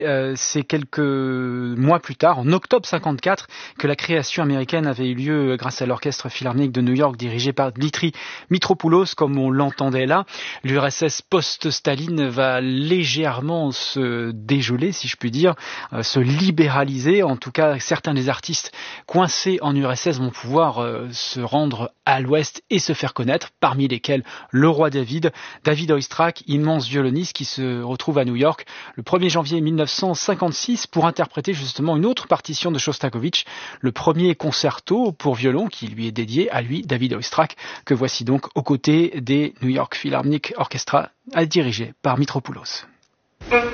C'est quelques mois plus tard, en octobre 54, que la création américaine avait eu lieu grâce à l'Orchestre Philharmonique de New York dirigé par Dmitri Mitropoulos, comme on l'entendait là. L'URSS post-Staline va légèrement se dégeler, si je puis dire, se libéraliser. En tout cas, certains des artistes coincés en URSS vont pouvoir se rendre à l'ouest et se faire connaître, parmi lesquels le roi David Oistrakh, immense violoniste qui se retrouve à New York le 1er janvier 1956 pour interpréter justement une autre partition de Shostakovich, le premier concerto pour violon qui lui est dédié à lui, David Oistrakh, que voici donc aux côtés des New York Philharmonic Orchestra, dirigé par Mitropoulos.